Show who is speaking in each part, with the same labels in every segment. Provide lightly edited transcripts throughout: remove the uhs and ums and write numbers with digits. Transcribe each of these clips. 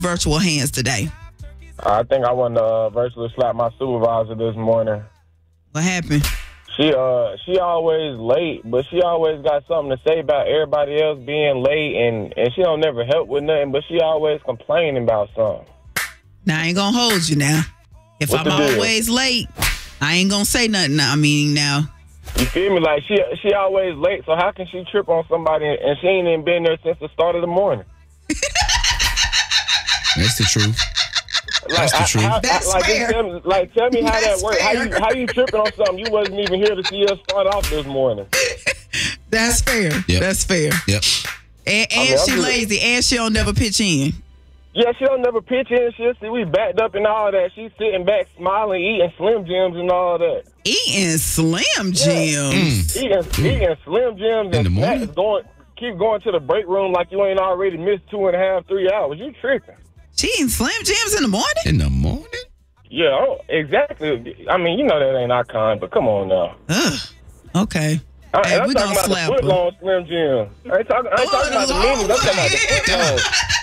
Speaker 1: virtual hands today?
Speaker 2: I think I want to virtually slap my supervisor this morning.
Speaker 1: What happened?
Speaker 2: She always late, but she always got something to say about everybody else being late, and she don't never help with nothing, but she always complaining about something.
Speaker 1: Now, I ain't going to hold you now. If I'm always late, I ain't going to say nothing. I mean, now.
Speaker 2: You feel me? Like, she always late, so how can she trip on somebody and she ain't even been there since the start of the morning?
Speaker 3: That's the truth. That's the truth.
Speaker 1: That's fair.
Speaker 2: Tell me how that works. How you tripping on something you wasn't even here to see us start off this morning?
Speaker 1: That's fair.
Speaker 3: Yep.
Speaker 1: That's fair.
Speaker 3: Yep.
Speaker 1: And she lazy, and she don't never pitch in.
Speaker 2: Yeah, she don't never pitch in. She'll see we backed up and all that. She's sitting back smiling, eating Slim Jims and all that.
Speaker 1: Eating Slim Jims?
Speaker 2: Yeah. Eating Slim Jims
Speaker 3: in the morning?
Speaker 2: Keep going to the break room like you ain't already missed 2.5, 3 hours. You tripping.
Speaker 1: She eating Slim Jims in the morning?
Speaker 3: In the morning?
Speaker 2: Yeah, exactly. I mean, you know that ain't our kind, but come on now.
Speaker 1: Ugh. Okay.
Speaker 2: I'm
Speaker 1: we
Speaker 2: talking
Speaker 1: gonna
Speaker 2: about
Speaker 1: slap
Speaker 2: the
Speaker 1: her.
Speaker 2: foot-long Slim Jim. I ain't talking about the minis. I'm talking about the foot-long.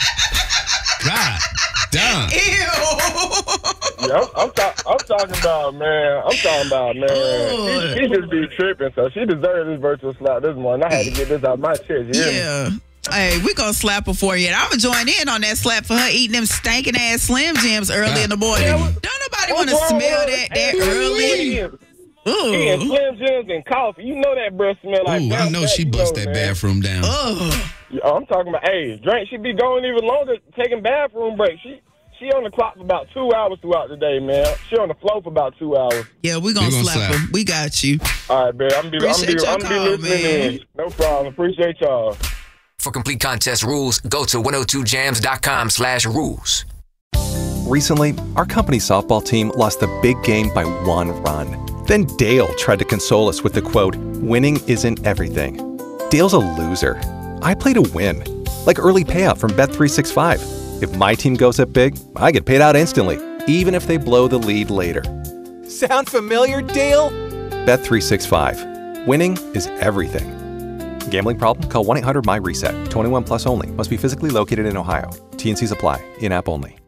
Speaker 3: God damn.
Speaker 1: Ew.
Speaker 2: Yeah, I'm talking about, man. She just be tripping, so she deserves this virtual slap this morning. I had to get this out of my chest. You hear me?
Speaker 1: Yeah. Hey, we gonna slap her for you. And I'm gonna join in on that slap for her eating them stinking ass Slim Jims early in the morning. Don't nobody want to smell that early. Ooh.
Speaker 2: Eating Slim Jims and coffee. You know that breath smell like
Speaker 3: Ooh, I know she bust that bathroom down.
Speaker 2: Yeah, I'm talking about, drink. She be going even longer, taking bathroom breaks. She on the clock for about 2 hours throughout the day, man. She on the floor for about 2 hours.
Speaker 1: Yeah, we gonna slap her. We got you.
Speaker 2: All right, man. I'm be listening in. No problem. Appreciate y'all.
Speaker 4: For complete contest rules, go to 102jams.com/rules.
Speaker 5: Recently, our company softball team lost the big game by 1 run. Then Dale tried to console us with the quote, "Winning isn't everything." Dale's a loser. I play to win. Like early payout from Bet365. If my team goes up big, I get paid out instantly, even if they blow the lead later. Sound familiar, Dale? Bet365. Winning is everything. Gambling problem? Call 1-800-MY-RESET. 21 plus only. Must be physically located in Ohio. T&Cs apply. In-app only.